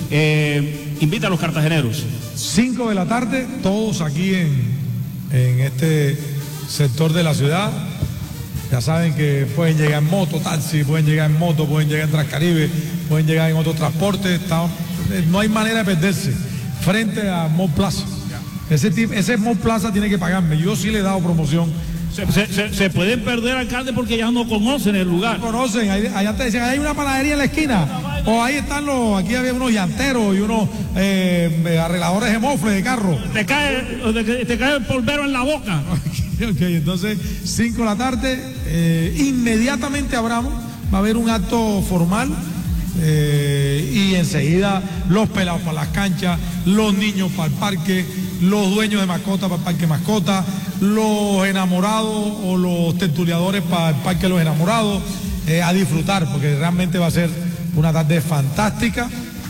invita a los cartageneros. 5 de la tarde, todos aquí en este sector de la ciudad. Ya saben que pueden llegar en moto, taxi, pueden llegar en moto, pueden llegar en Transcaribe, pueden llegar en otros transportes. No hay manera de perderse frente a Mall Plaza. Ese Mall Plaza tiene que pagarme. Yo sí le he dado promoción. Se pueden perder, alcalde, porque ya no conocen el lugar. No conocen, allá te dicen, hay una panadería en la esquina. O ahí están aquí había unos llanteros y unos arregladores de mofles de carro. Te cae el polvero en la boca. Ok, entonces 5 de la tarde, inmediatamente va a haber un acto formal y enseguida los pelados para las canchas, los niños para el parque, los dueños de mascotas para el parque mascota, los enamorados o los tertuliadores para el parque de los enamorados, a disfrutar, porque realmente va a ser una tarde fantástica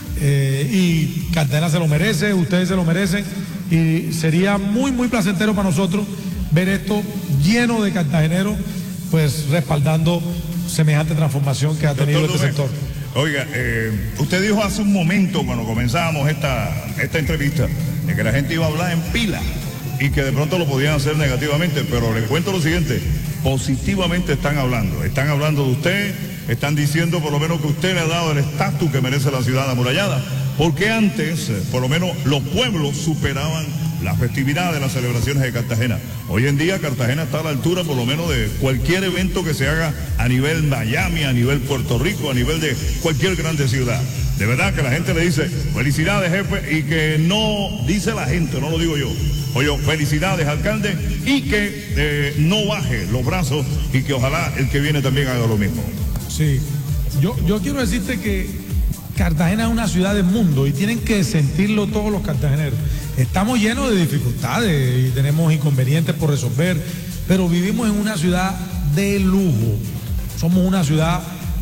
y Cartagena se lo merece, ustedes se lo merecen y sería muy muy placentero para nosotros ver esto lleno de cartageneros, pues respaldando semejante transformación que ha tenido este sector. Oiga, usted dijo hace un momento cuando comenzábamos esta entrevista de que la gente iba a hablar en pila y que de pronto lo podían hacer negativamente, pero les cuento lo siguiente, positivamente están hablando de usted, están diciendo por lo menos que usted le ha dado el estatus que merece la ciudad amurallada, porque antes, por lo menos, los pueblos superaban las festividades, las celebraciones de Cartagena. Hoy en día Cartagena está a la altura por lo menos de cualquier evento que se haga a nivel Miami, a nivel Puerto Rico, a nivel de cualquier grande ciudad. De verdad que la gente le dice, felicidades jefe, y que no, dice la gente, no lo digo yo. Oye, felicidades alcalde, y que no baje los brazos y que ojalá el que viene también haga lo mismo. Sí, yo quiero decirte que Cartagena es una ciudad del mundo y tienen que sentirlo todos los cartageneros. Estamos llenos de dificultades y tenemos inconvenientes por resolver, pero vivimos en una ciudad de lujo. Somos una ciudad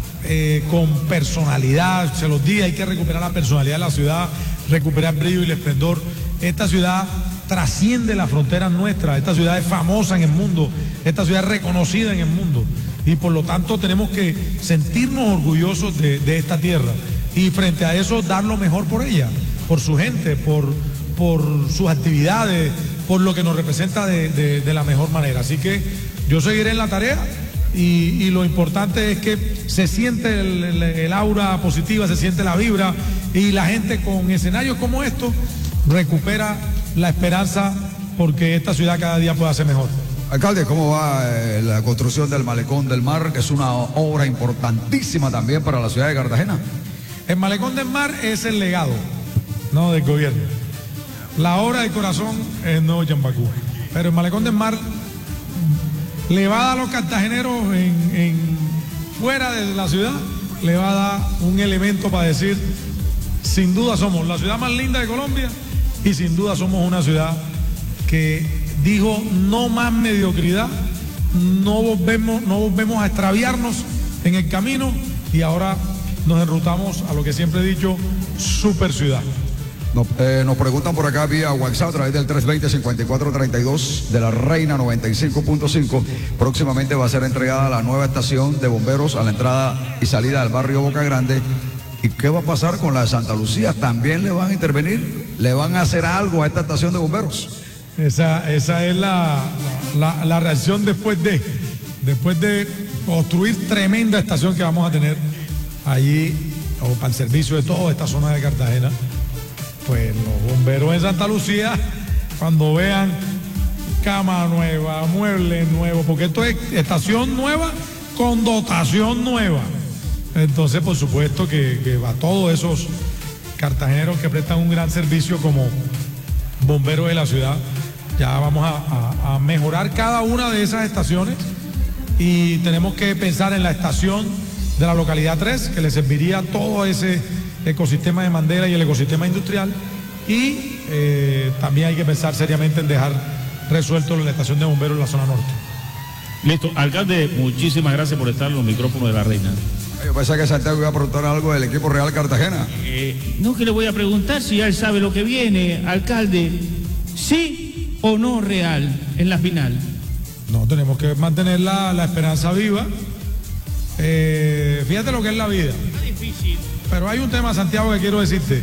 con personalidad, se los dije, hay que recuperar la personalidad de la ciudad, recuperar el brillo y el esplendor. Esta ciudad trasciende las fronteras nuestras, esta ciudad es famosa en el mundo, esta ciudad es reconocida en el mundo y por lo tanto tenemos que sentirnos orgullosos de esta tierra y frente a eso dar lo mejor por ella, por su gente, por sus actividades, por lo que nos representa de la mejor manera. Así que yo seguiré en la tarea y lo importante es que se siente el aura positiva, se siente la vibra y la gente con escenarios como estos recupera la esperanza porque esta ciudad cada día pueda ser mejor. Alcalde, ¿cómo va la construcción del Malecón del Mar, que es una obra importantísima también para la ciudad de Cartagena? El Malecón del Mar es el legado, no del gobierno. La obra del corazón es el nuevo Yambacú. Pero el Malecón del Mar le va a dar a los cartageneros fuera de la ciudad, le va a dar un elemento para decir, sin duda somos la ciudad más linda de Colombia y sin duda somos una ciudad que dijo no más mediocridad, no volvemos a extraviarnos en el camino y ahora nos enrutamos a lo que siempre he dicho, super ciudad. Nos preguntan por acá vía WhatsApp a través del 320-5432 de la Reina 95.5. Próximamente va a ser entregada la nueva estación de bomberos a la entrada y salida del barrio Boca Grande. ¿Y qué va a pasar con la de Santa Lucía? ¿También le van a intervenir? ¿Le van a hacer algo a esta estación de bomberos? Esa es la reacción después de construir tremenda estación que vamos a tener allí o para el servicio de toda esta zona de Cartagena. Pues los bomberos en Santa Lucía, cuando vean cama nueva, muebles nuevos, porque esto es estación nueva con dotación nueva. Entonces, por supuesto que va a todos esos cartageneros que prestan un gran servicio como bomberos de la ciudad. Ya vamos a mejorar cada una de esas estaciones y tenemos que pensar en la estación de la localidad 3, que le serviría todo ese ecosistema de Mandela y el ecosistema industrial y también hay que pensar seriamente en dejar resuelto la estación de bomberos en la zona norte. Listo, alcalde, muchísimas gracias por estar en los micrófonos de la Reina. Yo pensé que Santiago iba a preguntar algo del equipo Real Cartagena. No, que le voy a preguntar si ya él sabe lo que viene, alcalde, ¿sí o no Real en la final? No, tenemos que mantener la esperanza viva. Fíjate lo que es la vida. Está difícil. Pero hay un tema, Santiago, que quiero decirte.